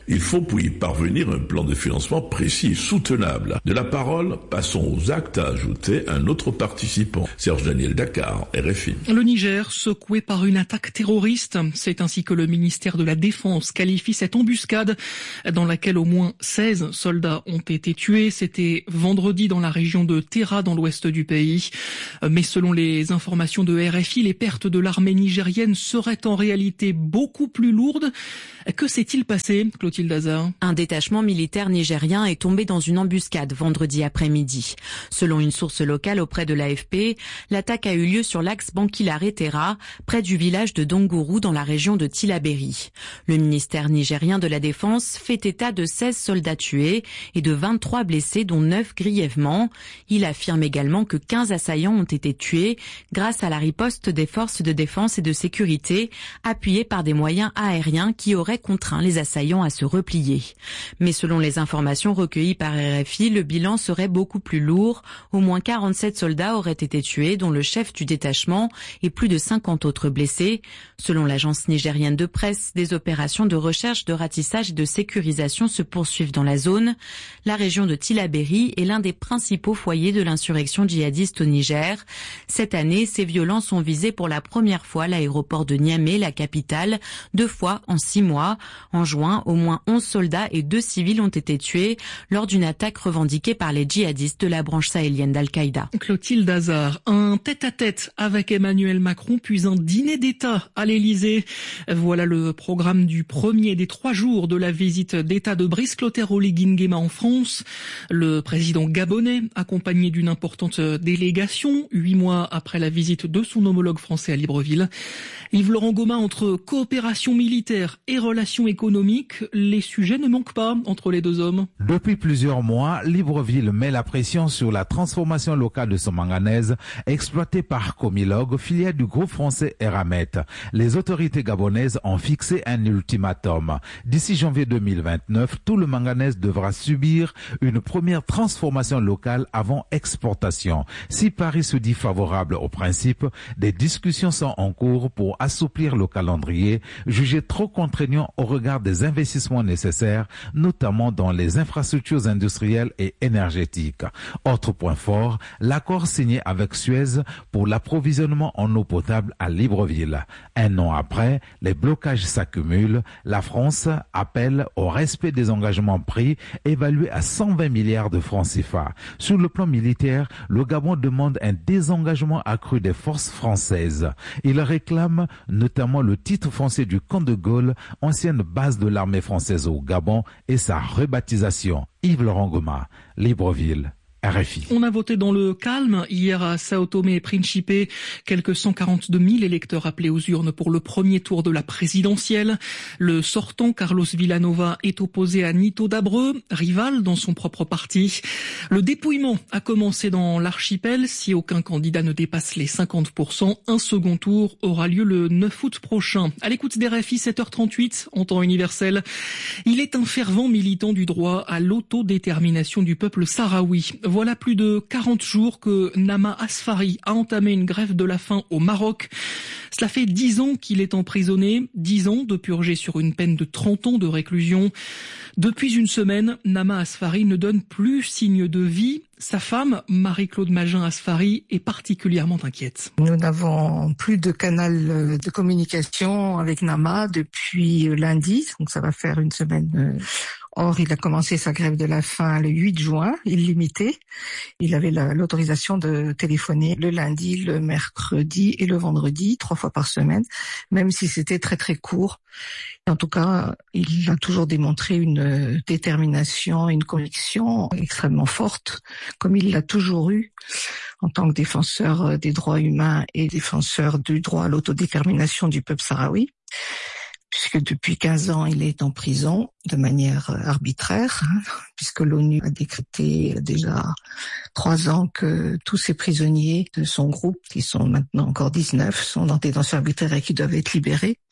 Il faut pour y parvenir un plan de financement précis et soutenable. De la parole, passons aux actes, a ajouté un autre participant. Serge Daniel, Dakar, R F I. Le Niger, secoué par une attaque terroriste. C'est ainsi que le ministère de la Défense qualifie cette embuscade dans laquelle au moins seize soldats ont été tués. C'était vendredi dans la région de Terra, dans l'ouest du pays. Mais selon les informations de R F I, les pertes de l'armée nigérienne seraient en réalité beaucoup plus lourdes. Que s'est-il passé, Clotilde Hazard? Un détachement militaire nigérien est tombé dans une embuscade vendredi après-midi. Selon une source locale auprès de l'A F P, l'attaque a eu lieu sur l'axe Bankilare-Terra, près du village de Dongourou dans la région de Tillabéri. Le ministère nigérien de la Défense fait état de seize soldats tués et de vingt-trois blessés, dont neuf grièvement. Il affirme également que quinze assaillants ont été tués grâce à la riposte des forces de défense et de sécurité, appuyées par des moyens aériens qui auraient contraint les assaillants à se replier. Mais selon les informations recueillies par R F I, le bilan serait beaucoup plus lourd. Au moins quarante-sept soldats auraient été tués, dont le chef du détachement, et plus de cinquante autres blessés. Selon l'agence nigérienne de presse, des opérations de recherche, de ratissage et de sécurisation se poursuivent dans la zone. La région de Tillabéri est l'un des principaux foyers de l'insurrection djihadiste au Niger. Cette année, ces violences ont visé pour la première fois l'aéroport de Niamey, la capitale, deux fois en six mois. En juin, au moins onze soldats et deux civils ont été tués lors d'une attaque revendiquée par les djihadistes de la branche sahélienne d'Al-Qaïda. Clotilde Hazard, un tête-à-tête avec Emmanuel Macron, puis un dîner d'État à l'Élysée. Voilà le programme du premier des trois jours de la visite d'État de Brice Clotaire Oligui Nguema en France. Le président gabonais, accompagné d'une importante délégation, huit mois après la visite de son homologue français à Libreville. Yves-Laurent Gomin, entre coopération militaire et relations économiques, les sujets ne manquent pas entre les deux hommes. Depuis plusieurs mois, Libreville met la pression sur la transformation locale de son manganèse, exploitée par Comilog, filiale du groupe français Eramet. Les autorités gabonaises ont fixé un ultimatum. D'ici janvier deux mille vingt-neuf, tout le manganèse devra subir une première transformation locale avant exportation. Si Paris se dit favorable au principe, des discussions sont en cours pour assouplir le calendrier, jugé trop contraignant au regard des investissements nécessaires, notamment dans les infrastructures industrielles et énergétiques. Autre point fort, l'accord signé avec Suez pour l'approvisionnement en eau potable à Libreville. Un an après, les blocages s'accumulent. La France appelle au respect des engagements pris, évalués à cent vingt milliards de francs C F A. Sur le plan militaire, le Gabon demande un désengagement accru des forces françaises. Il réclame notamment le titre foncier du camp de Gaulle, ancienne base de l'armée française au Gabon, et sa rebaptisation. Yves-Laurent Gomin, Libreville. R F I. On a voté dans le calme hier à Sao Tomé et Principe. Quelques cent quarante-deux mille électeurs appelés aux urnes pour le premier tour de la présidentielle. Le sortant, Carlos Villanova, est opposé à Nito Dabreu, rival dans son propre parti. Le dépouillement a commencé dans l'archipel. Si aucun candidat ne dépasse les cinquante pour cent, un second tour aura lieu le neuf août prochain. À l'écoute des R F I, sept heures trente-huit, en temps universel. Il est un fervent militant du droit à l'autodétermination du peuple sahraoui. Voilà plus de quarante jours que Nama Asfari a entamé une grève de la faim au Maroc. Cela fait dix ans qu'il est emprisonné, dix ans de purger sur une peine de trente ans de réclusion. Depuis une semaine, Nama Asfari ne donne plus signe de vie. Sa femme, Marie-Claude Magin Asfari, est particulièrement inquiète. Nous n'avons plus de canal de communication avec Nama depuis lundi, donc ça va faire une semaine. Or, il a commencé sa grève de la faim le huit juin, illimité. Il avait la, l'autorisation de téléphoner le lundi, le mercredi et le vendredi, trois fois par semaine, même si c'était très très court. En tout cas, il a toujours démontré une détermination, une conviction extrêmement forte, comme il l'a toujours eu en tant que défenseur des droits humains et défenseur du droit à l'autodétermination du peuple sahraoui. Puisque depuis quinze ans, il est en prison de manière arbitraire, hein, puisque l'ONU a décrété déjà trois ans que tous ces prisonniers de son groupe, qui sont maintenant encore dix-neuf, sont en détention arbitraire et qui doivent être libérés.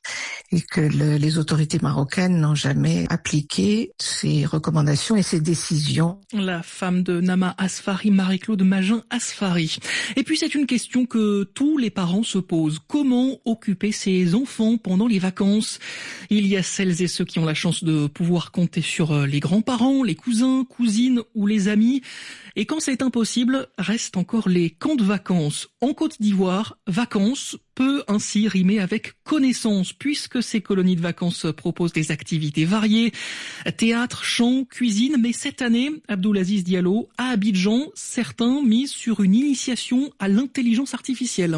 et que le, les autorités marocaines n'ont jamais appliqué ces recommandations et ces décisions. La femme de Nama Asfari, Marie-Claude Magin-Asfari. Et puis c'est une question que tous les parents se posent. Comment occuper ses enfants pendant les vacances? Il y a celles et ceux qui ont la chance de pouvoir compter sur les grands-parents, les cousins, cousines ou les amis. Et quand c'est impossible, restent encore les camps de vacances. En Côte d'Ivoire, vacances peut ainsi rimer avec connaissance, puisque ces colonies de vacances proposent des activités variées, théâtre, chant, cuisine, mais cette année, Abdoulaziz Diallo, à Abidjan, certains misent sur une initiation à l'intelligence artificielle.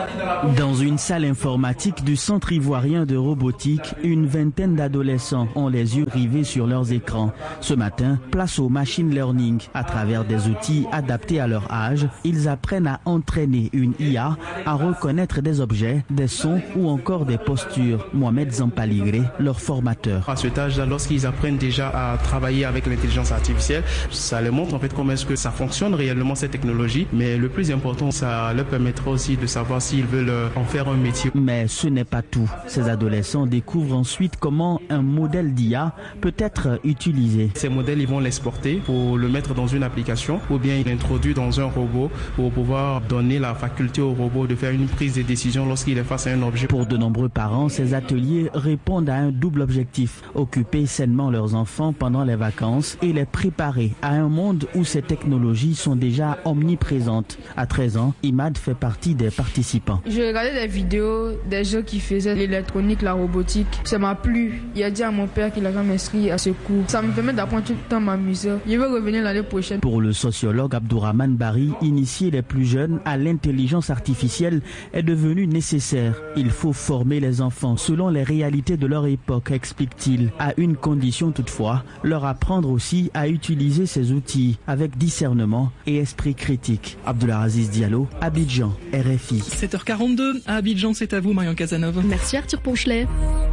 Dans une salle informatique du Centre ivoirien de robotique, une vingtaine d'adolescents ont les yeux rivés sur leurs écrans. Ce matin, place au machine learning. À travers des outils adaptés à leur âge, ils apprennent à entraîner une I A à reconnaître des objets, des sons ou encore des postures. Mohamed Zampaligré, leur formateur. À cet âge-là, lorsqu'ils apprennent déjà à travailler avec l'intelligence artificielle, ça leur montre en fait comment est-ce que ça fonctionne réellement cette technologie. Mais le plus important, ça leur permettra aussi de savoir s'ils veulent en faire un métier. Mais ce n'est pas tout. Ces adolescents découvrent ensuite comment un modèle d'I A peut être utilisé. Ces modèles, ils vont l'exporter pour le mettre dans une application ou bien l'introduire dans un robot pour pouvoir donner la faculté au robot de faire une prise de décision lorsqu'il est face à un objet. Pour de nombreux parents, ces ateliers répondent à un double objectif: occuper sainement leurs enfants pendant les vacances et les préparer à un monde où ces technologies sont déjà omniprésentes. À treize ans, Imad fait partie des participants. Je regardais des vidéos des gens qui faisaient l'électronique, la robotique. Ça m'a plu. Il a dit à mon père qu'il allait m'inscrire à ce cours. Ça me permet d'apprendre tout le temps m'amuser. Je vais revenir l'année prochaine. Pour le sociologue Abdourahmane Bari, initier les plus jeunes à l'intelligence artificielle est devenu nécessaire. Il faut former les enfants selon les réalités de leur époque, explique-t-il, à une condition toutefois, leur apprendre aussi à utiliser ces outils avec discernement et esprit critique. Abdoulaziz Diallo, Abidjan, R F I. sept heures quarante-deux, à Abidjan, c'est à vous Marion Casanova. Merci Arthur Ponchelet.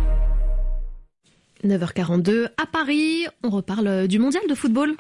neuf heures quarante-deux, à Paris, on reparle du mondial de football.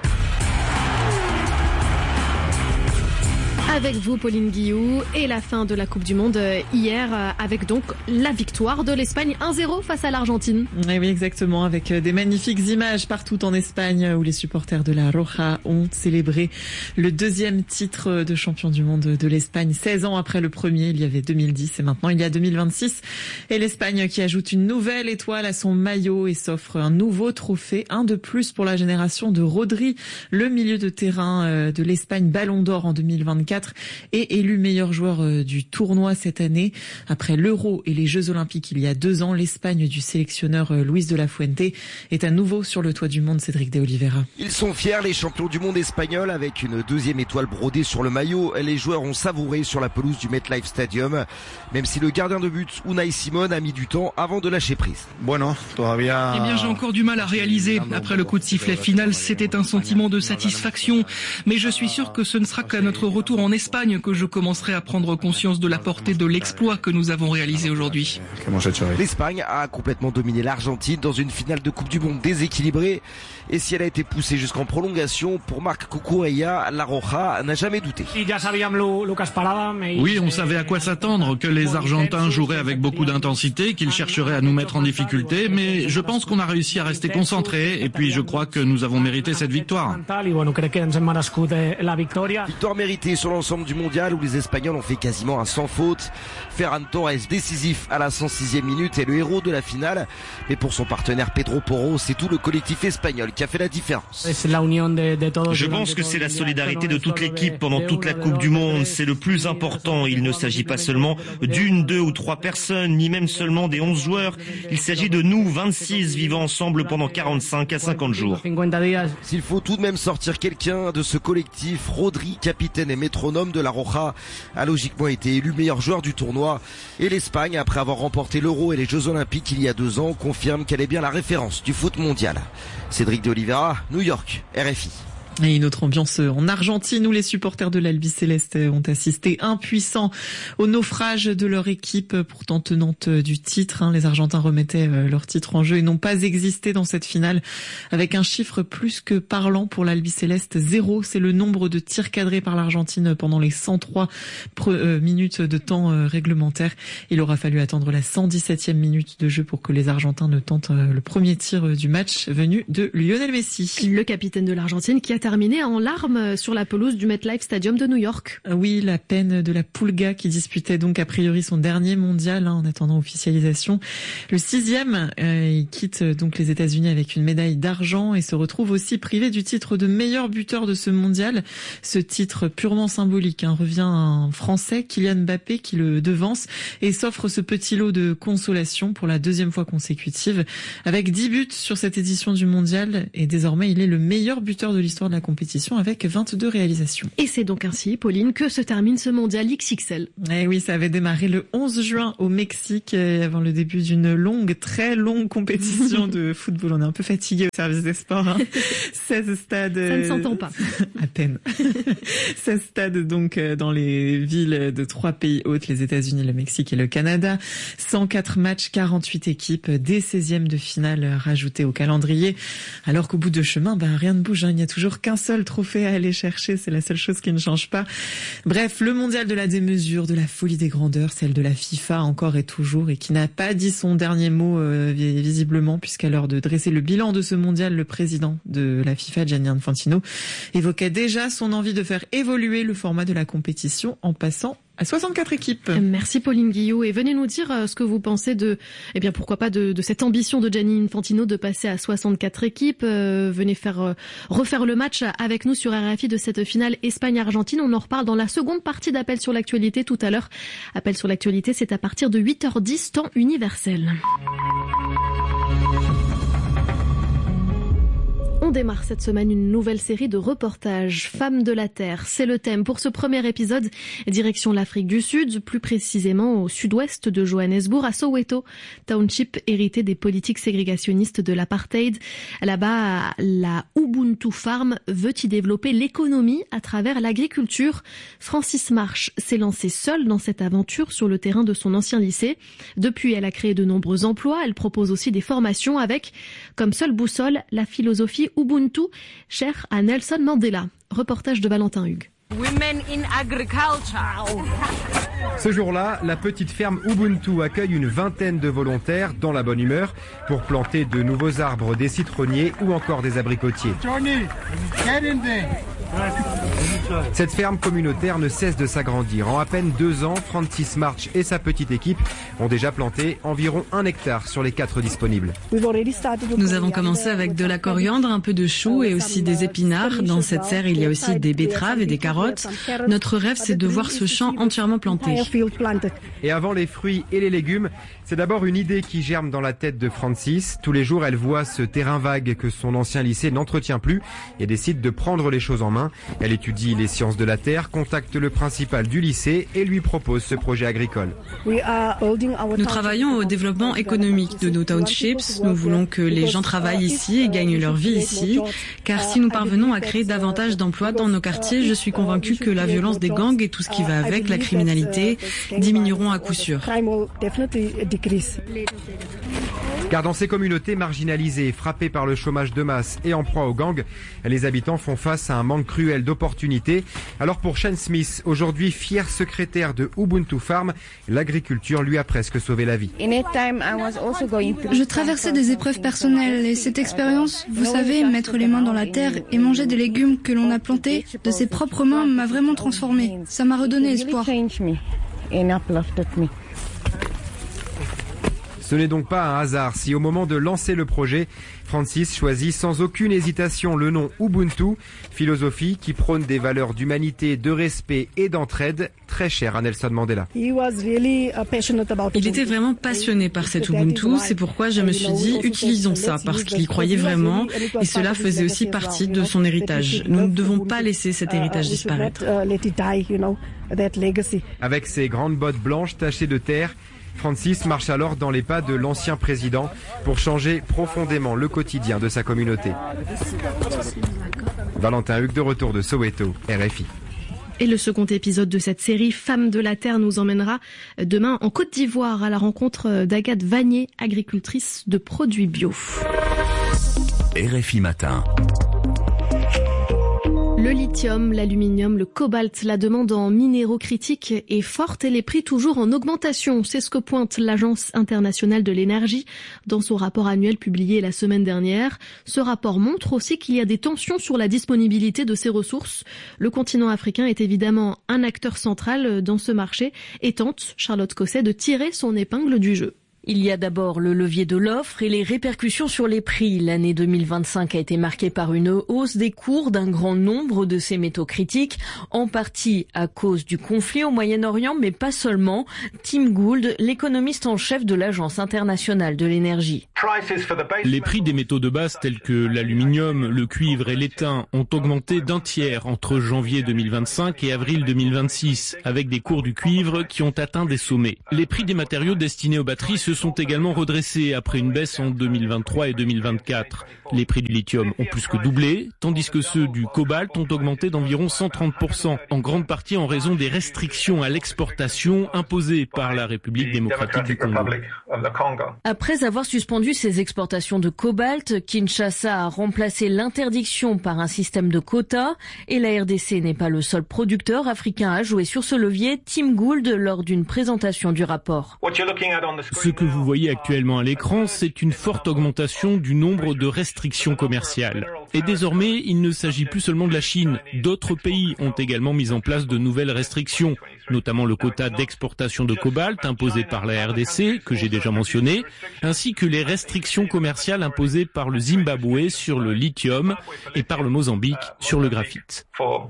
Avec vous, Pauline Guillou, et la fin de la Coupe du Monde hier, avec donc la victoire de l'Espagne un zéro face à l'Argentine. Et oui, exactement, avec des magnifiques images partout en Espagne où les supporters de la Roja ont célébré le deuxième titre de champion du monde de l'Espagne. seize ans après le premier, il y avait deux mille dix et maintenant il y a deux mille vingt-six. Et l'Espagne qui ajoute une nouvelle étoile à son maillot et s'offre un nouveau trophée, un de plus pour la génération de Rodri, le milieu de terrain de l'Espagne, Ballon d'Or en deux mille vingt-quatre. Et élu meilleur joueur du tournoi cette année. Après l'Euro et les Jeux Olympiques il y a deux ans, l'Espagne du sélectionneur Luis de la Fuente est à nouveau sur le toit du monde. Cédric de Oliveira. Ils sont fiers, les champions du monde espagnols, avec une deuxième étoile brodée sur le maillot. Les joueurs ont savouré sur la pelouse du MetLife Stadium, même si le gardien de but Unai Simon a mis du temps avant de lâcher prise. Bueno, todavía... Eh bien, j'ai encore du mal à réaliser. Après le coup de sifflet final, c'était un sentiment de satisfaction. Mais je suis sûr que ce ne sera qu'à notre retour en Espagne que je commencerai à prendre conscience de la portée de l'exploit que nous avons réalisé aujourd'hui. L'Espagne a complètement dominé l'Argentine dans une finale de Coupe du Monde déséquilibrée. Et si elle a été poussée jusqu'en prolongation, pour Marc Cucurella, la Roja n'a jamais douté. Oui, on savait à quoi s'attendre, que les Argentins joueraient avec beaucoup d'intensité, qu'ils chercheraient à nous mettre en difficulté, mais je pense qu'on a réussi à rester concentrés et puis je crois que nous avons mérité cette victoire. Victoire méritée sur l'ensemble du mondial où les Espagnols ont fait quasiment un sans faute. Ferran Torres décisif à la cent sixième minute est le héros de la finale. Mais pour son partenaire Pedro Porro, c'est tout le collectif espagnol qui a fait la différence. Je pense que c'est la solidarité de toute l'équipe pendant toute la Coupe du Monde. C'est le plus important. Il ne s'agit pas seulement d'une, deux ou trois personnes, ni même seulement des onze joueurs. Il s'agit de nous, vingt-six, vivant ensemble pendant quarante-cinq à cinquante jours. S'il faut tout de même sortir quelqu'un de ce collectif, Rodri, capitaine et métronome de la Roja, a logiquement été élu meilleur joueur du tournoi. Et l'Espagne, après avoir remporté l'Euro et les Jeux Olympiques il y a deux ans, confirme qu'elle est bien la référence du foot mondial. Cédric de Oliveira, New York, R F I. Et une autre ambiance en Argentine où les supporters de l'Albi Céleste ont assisté impuissants au naufrage de leur équipe pourtant tenante du titre. Les Argentins remettaient leur titre en jeu et n'ont pas existé dans cette finale avec un chiffre plus que parlant pour l'Albi Céleste. Zéro, c'est le nombre de tirs cadrés par l'Argentine pendant les cent trois minutes de temps réglementaire. Il aura fallu attendre la cent dix-septième minute de jeu pour que les Argentins ne tentent le premier tir du match venu de Lionel Messi. Le capitaine de l'Argentine qui a terminé en larmes sur la pelouse du MetLife Stadium de New York. Oui, la peine de la Pulga qui disputait donc a priori son dernier mondial hein, en attendant officialisation. Le sixième, euh, il quitte donc les États-Unis avec une médaille d'argent et se retrouve aussi privé du titre de meilleur buteur de ce mondial. Ce titre purement symbolique hein, revient à un Français, Kylian Mbappé, qui le devance et s'offre ce petit lot de consolation pour la deuxième fois consécutive. Avec dix buts sur cette édition du mondial et désormais il est le meilleur buteur de l'histoire de la compétition avec vingt-deux réalisations. Et c'est donc ainsi, Pauline, que se termine ce mondial X X L. Eh oui, ça avait démarré le onze juin au Mexique avant le début d'une longue, très longue compétition de football. On est un peu fatigué au service des sports. Hein. seize stades. Ça ne s'entend pas. À peine. seize stades donc dans les villes de trois pays hôtes, les États-Unis, le Mexique et le Canada. cent quatre matchs, quarante-huit équipes, des seizièmes de finale rajoutés au calendrier. Alors qu'au bout de chemin, bah, rien ne bouge. Hein. Il n'y a toujours qu'un seul trophée à aller chercher. C'est la seule chose qui ne change pas. Bref, le mondial de la démesure, de la folie des grandeurs, celle de la FIFA encore et toujours, et qui n'a pas dit son dernier mot euh, visiblement, puisqu'à l'heure de dresser le bilan de ce mondial, le président de la FIFA, Gianni Infantino, évoquait déjà son envie de faire évoluer le format de la compétition en passant à soixante-quatre équipes. Merci Pauline Guillot, et venez nous dire ce que vous pensez de, eh bien pourquoi pas de, de cette ambition de Gianni Infantino de passer à soixante-quatre équipes. Euh, venez faire euh, refaire le match avec nous sur R F I de cette finale Espagne-Argentine. On en reparle dans la seconde partie d'Appel sur l'actualité tout à l'heure. Appel sur l'actualité, c'est à partir de huit heures dix temps universel. On démarre cette semaine une nouvelle série de reportages. Femmes de la Terre, c'est le thème pour ce premier épisode. Direction l'Afrique du Sud, plus précisément au sud-ouest de Johannesburg, à Soweto, township hérité des politiques ségrégationnistes de l'apartheid. Là-bas, la Ubuntu Farm veut y développer l'économie à travers l'agriculture. Francis Marsh s'est lancée seule dans cette aventure sur le terrain de son ancien lycée. Depuis, elle a créé de nombreux emplois. Elle propose aussi des formations avec, comme seule boussole, la philosophie Ubuntu, chère à Nelson Mandela. Reportage de Valentin Hugues. Women in agriculture. Ce jour-là, la petite ferme Ubuntu accueille une vingtaine de volontaires dans la bonne humeur pour planter de nouveaux arbres, des citronniers ou encore des abricotiers. Johnny, get in there. Cette ferme communautaire ne cesse de s'agrandir. En à peine deux ans, Francis March et sa petite équipe ont déjà planté environ un hectare sur les quatre disponibles. Nous avons commencé avec de la coriandre, un peu de choux et aussi des épinards. Dans cette serre, il y a aussi des betteraves et des carottes. Notre rêve, c'est de voir ce champ entièrement planté. Et avant les fruits et les légumes, c'est d'abord une idée qui germe dans la tête de Francis. Tous les jours, elle voit ce terrain vague que son ancien lycée n'entretient plus et décide de prendre les choses en main. Elle étudie les sciences de la terre, contacte le principal du lycée et lui propose ce projet agricole. Nous travaillons au développement économique de nos townships. Nous voulons que les gens travaillent ici et gagnent leur vie ici. Car si nous parvenons à créer davantage d'emplois dans nos quartiers, je suis convaincue que la violence des gangs et tout ce qui va avec, la criminalité, diminueront à coup sûr. Car dans ces communautés marginalisées, frappées par le chômage de masse et en proie aux gangs, les habitants font face à un manque cruel d'opportunités. Alors pour Shane Smith, aujourd'hui fier secrétaire de Ubuntu Farm, l'agriculture lui a presque sauvé la vie. Je traversais des épreuves personnelles et cette expérience, vous savez, mettre les mains dans la terre et manger des légumes que l'on a plantés de ses propres mains m'a vraiment transformé. Ça m'a redonné espoir. Ce n'est donc pas un hasard si au moment de lancer le projet, Francis choisit sans aucune hésitation le nom Ubuntu, philosophie qui prône des valeurs d'humanité, de respect et d'entraide, très chères à Nelson Mandela. Il était vraiment passionné par cet Ubuntu, c'est pourquoi je me suis dit utilisons ça, parce qu'il y croyait vraiment et cela faisait aussi partie de son héritage. Nous ne devons pas laisser cet héritage disparaître. Avec ses grandes bottes blanches tachées de terre, Francis marche alors dans les pas de l'ancien président pour changer profondément le quotidien de sa communauté. Valentin Hugues de retour de Soweto, R F I. Et le second épisode de cette série Femmes de la Terre nous emmènera demain en Côte d'Ivoire à la rencontre d'Agathe Vanier, agricultrice de produits bio. R F I Matin. Le lithium, l'aluminium, le cobalt, la demande en minéraux critiques est forte et les prix toujours en augmentation. C'est ce que pointe l'Agence internationale de l'énergie dans son rapport annuel publié la semaine dernière. Ce rapport montre aussi qu'il y a des tensions sur la disponibilité de ces ressources. Le continent africain est évidemment un acteur central dans ce marché et tente, Charlotte Cosset, de tirer son épingle du jeu. Il y a d'abord le levier de l'offre et les répercussions sur les prix. L'année deux mille vingt-cinq a été marquée par une hausse des cours d'un grand nombre de ces métaux critiques, en partie à cause du conflit au Moyen-Orient, mais pas seulement. Tim Gould, l'économiste en chef de l'Agence internationale de l'énergie. Les prix des métaux de base tels que l'aluminium, le cuivre et l'étain ont augmenté d'un tiers entre janvier deux mille vingt-cinq et avril deux mille vingt-six, avec des cours du cuivre qui ont atteint des sommets. Les prix des matériaux destinés aux batteries se sont également redressés après une baisse en deux mille vingt-trois et deux mille vingt-quatre. Les prix du lithium ont plus que doublé, tandis que ceux du cobalt ont augmenté d'environ cent trente pour cent, en grande partie en raison des restrictions à l'exportation imposées par la République démocratique du Congo. Après avoir suspendu ses exportations de cobalt, Kinshasa a remplacé l'interdiction par un système de quotas et la R D C n'est pas le seul producteur africain à jouer sur ce levier. Tim Gould lors d'une présentation du rapport. Ce que vous voyez actuellement à l'écran, c'est une forte augmentation du nombre de restrictions commerciales. Et désormais, il ne s'agit plus seulement de la Chine. D'autres pays ont également mis en place de nouvelles restrictions, notamment le quota d'exportation de cobalt imposé par la R D C, que j'ai déjà mentionné, ainsi que les restrictions commerciales imposées par le Zimbabwe sur le lithium et par le Mozambique sur le graphite.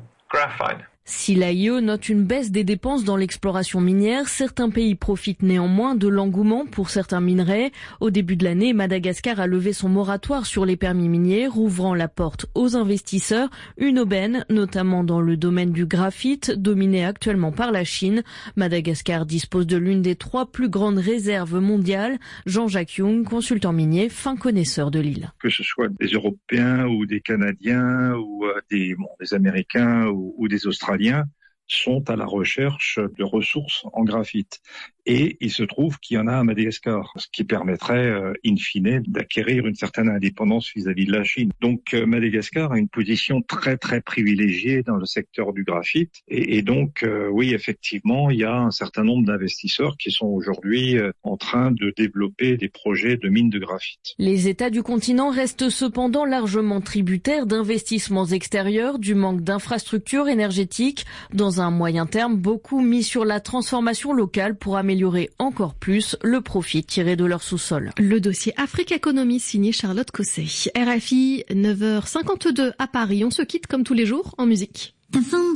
Si l'A I E note une baisse des dépenses dans l'exploration minière, certains pays profitent néanmoins de l'engouement pour certains minerais. Au début de l'année, Madagascar a levé son moratoire sur les permis miniers, rouvrant la porte aux investisseurs. Une aubaine, notamment dans le domaine du graphite, dominé actuellement par la Chine. Madagascar dispose de l'une des trois plus grandes réserves mondiales. Jean-Jacques Young, consultant minier, fin connaisseur de l'île. Que ce soit des Européens ou des Canadiens ou des, bon, des Américains ou, ou des Australiens, sont à la recherche de ressources en graphite. Et il se trouve qu'il y en a à Madagascar, ce qui permettrait, euh, in fine, d'acquérir une certaine indépendance vis-à-vis de la Chine. Donc euh, Madagascar a une position très très privilégiée dans le secteur du graphite. Et, et donc, euh, oui, effectivement, il y a un certain nombre d'investisseurs qui sont aujourd'hui euh, en train de développer des projets de mines de graphite. Les États du continent restent cependant largement tributaires d'investissements extérieurs, du manque d'infrastructures énergétiques. Dans un moyen terme, beaucoup mis sur la transformation locale pour améliorer encore plus le profit tiré de leur sous-sol. Le dossier Afrique Économie signé Charlotte Cosset. R F I, neuf heures cinquante-deux à Paris. On se quitte comme tous les jours en musique.